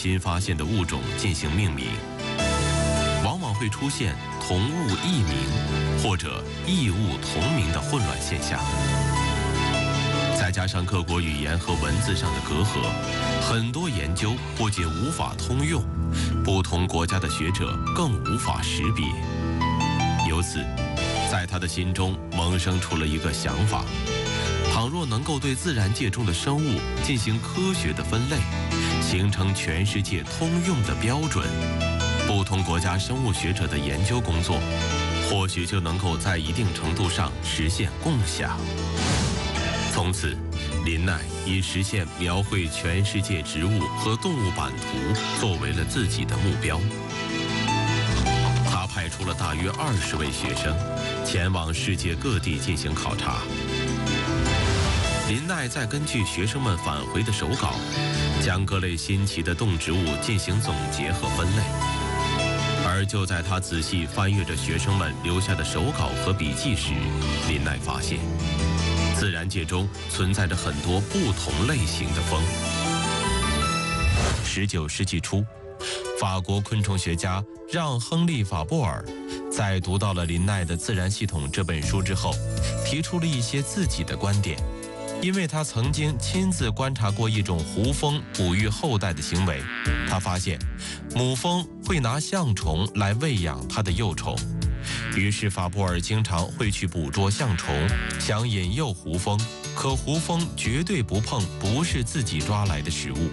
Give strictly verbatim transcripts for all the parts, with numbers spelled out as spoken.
新发现的物种进行命名，往往会出现同物异名或者异物同名的混乱现象。再加上各国语言和文字上的隔阂，很多研究不仅无法通用，不同国家的学者更无法识别。由此，在他的心中萌生出了一个想法：倘若能够对自然界中的生物进行科学的分类，形成全世界通用的标准，不同国家生物学者的研究工作，或许就能够在一定程度上实现共享。从此，林奈以实现描绘全世界植物和动物版图作为了自己的目标。他派出了大约二十位学生，前往世界各地进行考察。林奈再根据学生们返回的手稿，将各类新奇的动植物进行总结和分类。而就在他仔细翻阅着学生们留下的手稿和笔记时，林奈发现，自然界中存在着很多不同类型的蜂。十九世纪初，法国昆虫学家让·亨利·法布尔在读到了林奈的《自然系统》这本书之后，提出了一些自己的观点。因为他曾经亲自观察过一种胡蜂哺育后代的行为，他发现母蜂会拿象虫来喂养它的幼虫。于是法布尔经常会去捕捉象虫，想引诱胡蜂，可胡蜂绝对不碰不是自己抓来的食物。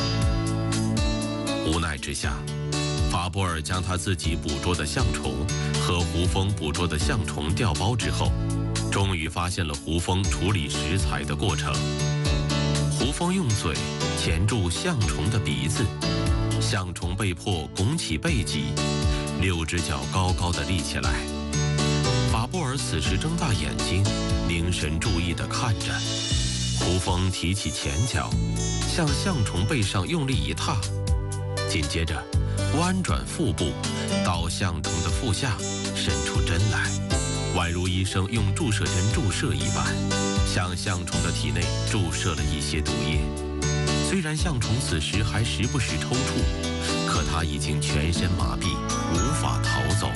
无奈之下，法布尔将他自己捕捉的象虫和胡蜂捕捉的象虫调包之后，终于发现了胡蜂处理食材的过程。胡蜂用嘴钳住象虫的鼻子，象虫被迫拱起背脊，六只脚高高地立起来。法布尔此时睁大眼睛，凝神注意地看着。胡蜂提起前脚，向象虫背上用力一踏，紧接着弯转腹部，到象虫的腹下伸出针来，宛如医生用注射针注射一般，向象虫的体内注射了一些毒液。虽然象虫此时还时不时抽搐，可它已经全身麻痹，无法逃走。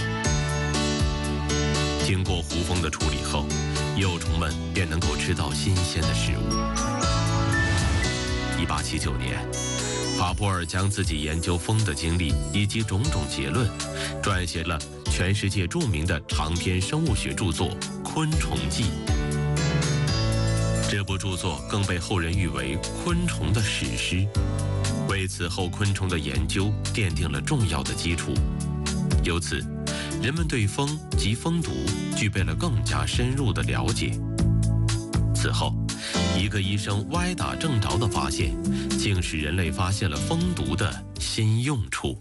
经过胡蜂的处理后，幼虫们便能够吃到新鲜的食物。一八七九年，法布尔将自己研究蜂的经历以及种种结论，撰写了全世界著名的长篇生物学著作《昆虫记》。这部著作更被后人誉为昆虫的史诗，为此后昆虫的研究奠定了重要的基础。由此，人们对蜂及蜂毒具备了更加深入的了解。此后，一个医生歪打正着的发现，竟使人类发现了蜂毒的新用处。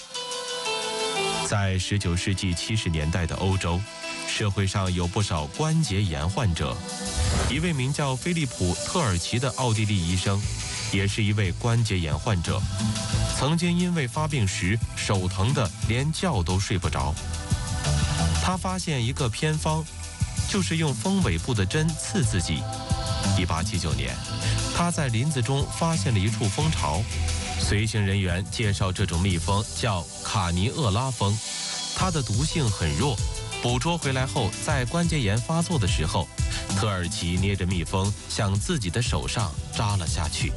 在十九世纪七十年代的欧洲，社会上有不少关节炎患者。一位名叫菲利普·特尔奇的奥地利医生，也是一位关节炎患者，曾经因为发病时手疼得连觉都睡不着。他发现一个偏方，就是用蜂尾部的针刺自己。一八七九年，他在林子中发现了一处蜂巢，随行人员介绍这种蜜蜂叫卡尼厄拉蜂，它的毒性很弱，捕捉回来后在关节炎发作的时候，特尔奇捏着蜜蜂向自己的手上扎了下去。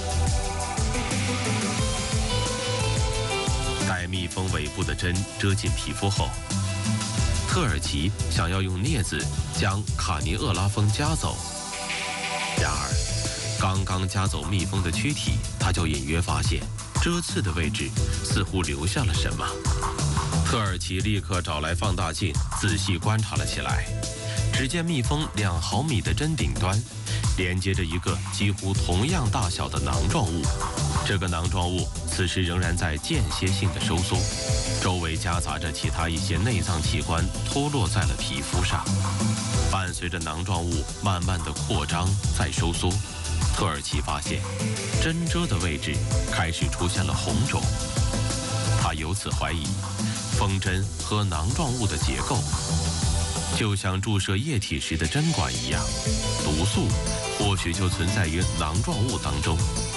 待蜜蜂尾部的针遮进皮肤后，特尔奇想要用镊子将卡尼厄拉蜂夹走，然而刚刚夹走蜜蜂的躯体，他就隐约发现遮刺的位置似乎留下了什么。特尔奇立刻找来放大镜，仔细观察了起来。只见蜜蜂两毫米的针顶端连接着一个几乎同样大小的囊状物，这个囊状物此时仍然在间歇性的收缩，周围夹杂着其他一些内脏器官脱落在了皮肤上。伴随着囊状物慢慢的扩张再收缩，特尔奇发现针遮的位置开始出现了红肿。他由此怀疑蜂针和囊状物的结构就像注射液体时的针管一样，毒素或许就存在于囊状物当中。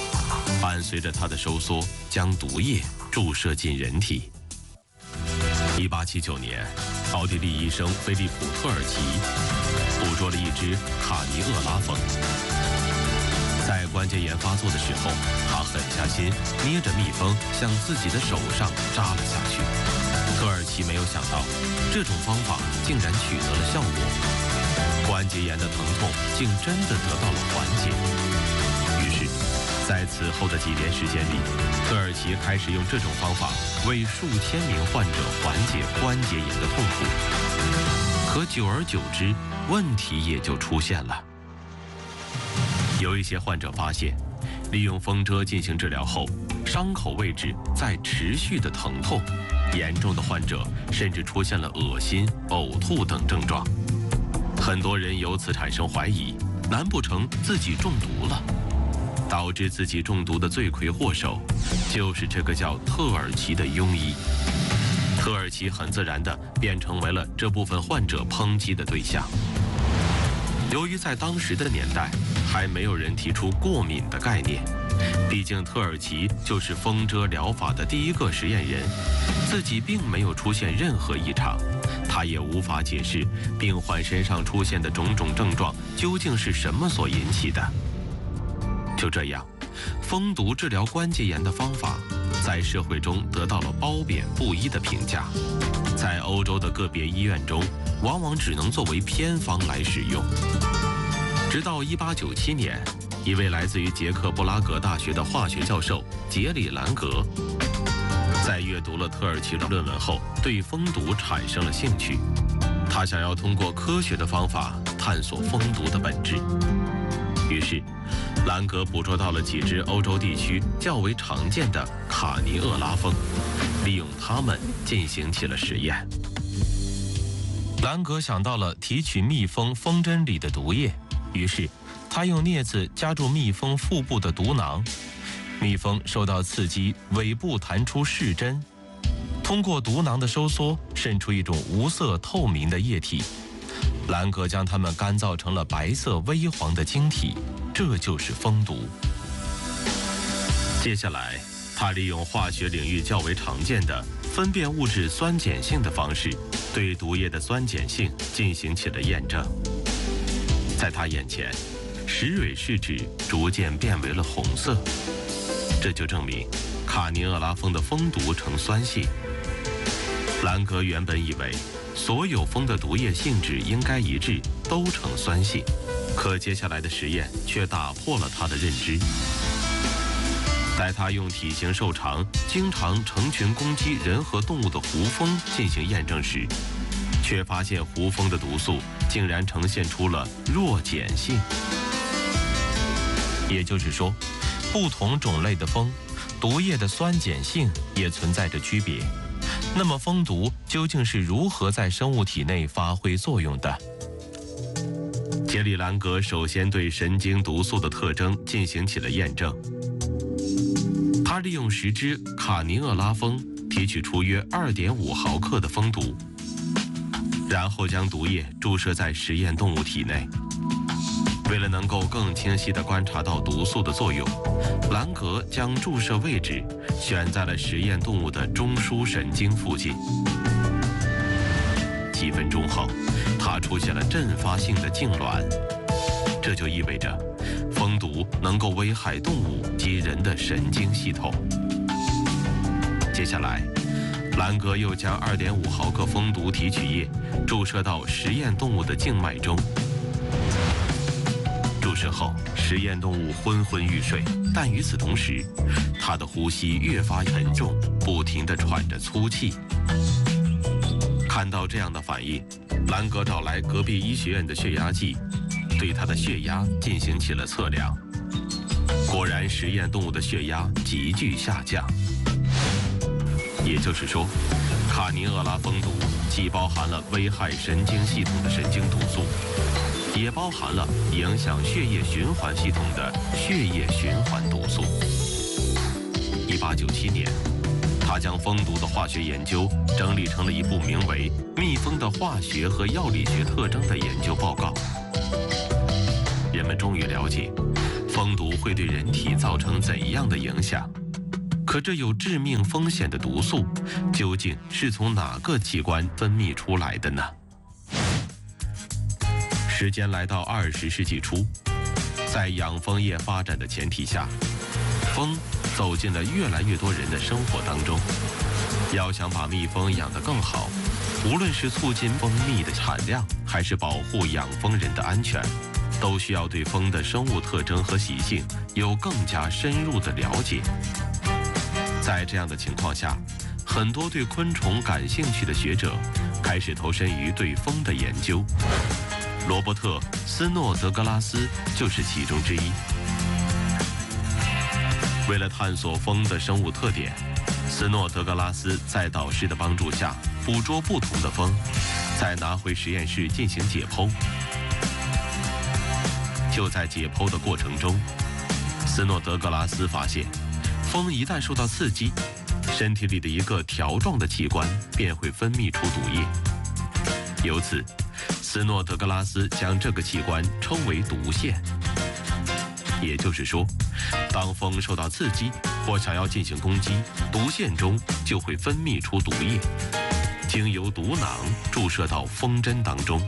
伴随着它的收缩，将毒液注射进人体。一八七九年，奥地利医生菲利普·特尔奇捕捉了一只卡尼厄拉蜂。在关节炎发作的时候，他狠下心，捏着蜜蜂向自己的手上扎了下去。特尔奇没有想到，这种方法竟然取得了效果，关节炎的疼痛竟真的得到了缓解。于是，在此后的几年时间里，特尔奇开始用这种方法为数千名患者缓解关节炎的痛苦。可久而久之，问题也就出现了。有一些患者发现，利用蜂蛰进行治疗后，伤口位置在持续的疼痛，严重的患者甚至出现了恶心、呕吐等症状。很多人由此产生怀疑，难不成自己中毒了？导致自己中毒的罪魁祸首，就是这个叫特尔奇的庸医。特尔奇很自然地便成为了这部分患者抨击的对象。由于在当时的年代还没有人提出过敏的概念，毕竟特尔奇就是蜂蛰疗法的第一个实验人，自己并没有出现任何异常，他也无法解释病患身上出现的种种症状究竟是什么所引起的。就这样，蜂毒治疗关节炎的方法在社会中得到了褒贬不一的评价，在欧洲的个别医院中，往往只能作为偏方来使用。直到一八九七年，一位来自于捷克布拉格大学的化学教授杰里·兰格，在阅读了特尔奇的论文后，对蜂毒产生了兴趣。他想要通过科学的方法探索蜂毒的本质。于是，兰格捕捉到了几只欧洲地区较为常见的卡尼厄拉蜂，利用它们进行起了实验。兰格想到了提取蜜蜂蜂针里的毒液，于是他用镊子夹住蜜蜂腹部的毒囊，蜜蜂受到刺激，尾部弹出视针，通过毒囊的收缩，渗出一种无色透明的液体。兰格将它们干燥成了白色微黄的晶体，这就是蜂毒。接下来，他利用化学领域较为常见的分辨物质酸碱性的方式，对毒液的酸碱性进行起了验证。在他眼前，石蕊试纸逐渐变为了红色，这就证明卡尼厄拉蜂的蜂毒呈酸性。兰格原本以为所有蜂的毒液性质应该一致，都呈酸性，可接下来的实验却打破了他的认知。在他用体型瘦长、经常成群攻击人和动物的胡蜂进行验证时，却发现胡蜂的毒素竟然呈现出了弱碱性。也就是说，不同种类的蜂，毒液的酸碱性也存在着区别。那么蜂毒究竟是如何在生物体内发挥作用的？杰里·兰格首先对神经毒素的特征进行起了验证。他利用十只卡尼厄拉蜂提取出约 二点五毫克的蜂毒，然后将毒液注射在实验动物体内。为了能够更清晰地观察到毒素的作用，兰格将注射位置选在了实验动物的中枢神经附近。几分钟后，它出现了阵发性的痉挛，这就意味着蜂毒能够危害动物及人的神经系统。接下来，兰格又将 二点五毫克蜂毒提取液注射到实验动物的静脉中。注射后，实验动物昏昏欲睡，但与此同时，它的呼吸越发沉重，不停地喘着粗气。看到这样的反应，兰格找来隔壁医学院的血压计，对它的血压进行起了测量。果然，实验动物的血压急剧下降。也就是说，卡尼厄拉蜂毒既包含了危害神经系统的神经毒素，也包含了影响血液循环系统的血液循环毒素。一八九七年，他将蜂毒的化学研究整理成了一部名为《蜜蜂的化学和药理学特征》的研究报告。人们终于了解， 风毒会对人体造成怎样的影响？可这有致命风险的毒素，究竟是从哪个器官分泌出来的呢？时间来到二十世纪初，在养蜂业发展的前提下，蜂走进了越来越多人的生活当中。要想把蜜蜂养得更好，无论是促进蜂蜜的产量，还是保护养蜂人的安全，都需要对蜂的生物特征和习性有更加深入的了解。在这样的情况下，很多对昆虫感兴趣的学者开始投身于对蜂的研究。罗伯特·斯诺德格拉斯就是其中之一。为了探索蜂的生物特点，斯诺德格拉斯在导师的帮助下捕捉不同的蜂，再拿回实验室进行解剖。就在解剖的过程中，斯诺德格拉斯发现，蜂一旦受到刺激，身体里的一个条状的器官便会分泌出毒液。由此，斯诺德格拉斯将这个器官称为毒腺。也就是说，当蜂受到刺激或想要进行攻击，毒腺中就会分泌出毒液，经由毒囊注射到蜂针当中。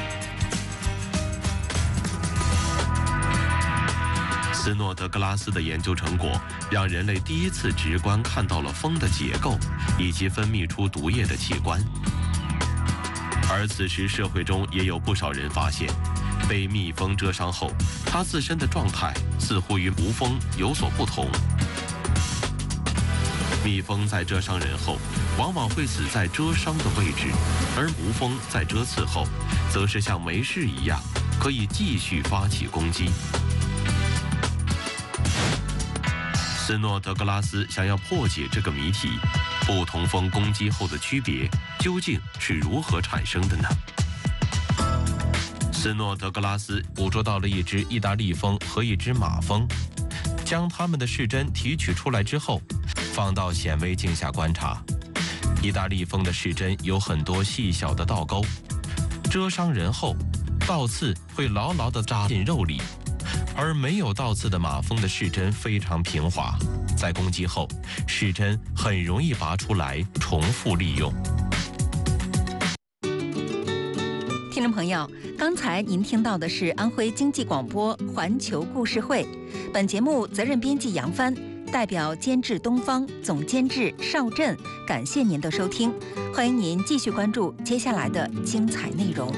斯诺德格拉斯的研究成果让人类第一次直观看到了蜂的结构以及分泌出毒液的器官。而此时社会中也有不少人发现，被蜜蜂蛰伤后，它自身的状态似乎与无蜂有所不同。蜜蜂在蛰伤人后，往往会死在蛰伤的位置，而无蜂在蛰刺后，则是像没事一样，可以继续发起攻击。斯诺德格拉斯想要破解这个谜题，不同蜂攻击后的区别究竟是如何产生的呢？斯诺德格拉斯捕捉到了一只意大利蜂和一只马蜂，将它们的视针提取出来之后，放到显微镜下观察。意大利蜂的视针有很多细小的倒钩，蛰伤人后，倒刺会牢牢地扎进肉里。而没有倒刺的马蜂的视针非常平滑，在攻击后，视针很容易拔出来重复利用。 听众朋友，刚才您听到的是安徽经济广播环球故事会，本节目责任编辑杨帆，代表监制东方，总监制邵振，感谢您的收听，欢迎您继续关注接下来的精彩内容。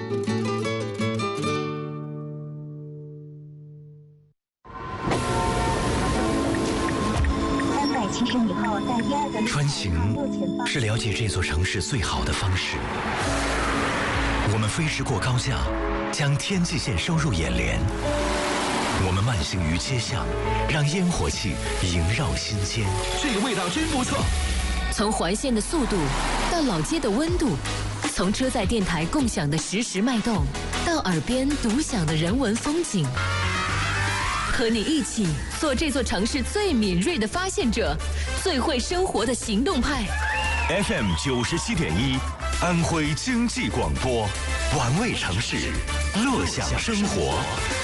穿行是了解这座城市最好的方式。我们飞驰过高架，将天际线收入眼帘。我们慢行于街巷，让烟火气萦绕心间。 这个味道真不错。 从环线的速度到老街的温度，从车载电台共享的实时脉动，到耳边独享的人文风景。和你一起做这座城市最敏锐的发现者，最会生活的行动派。 F M 九十七点一，安徽经济广播，玩味城市，乐享生活。